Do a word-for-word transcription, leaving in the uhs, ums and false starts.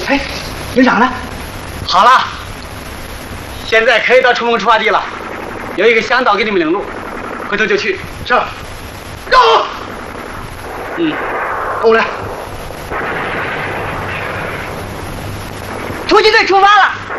哎，营长呢？ 好了，现在可以到冲锋出发地了。有一个向导给你们领路，回头就去。 是。走。 嗯， 跟我来。 突击队出发了。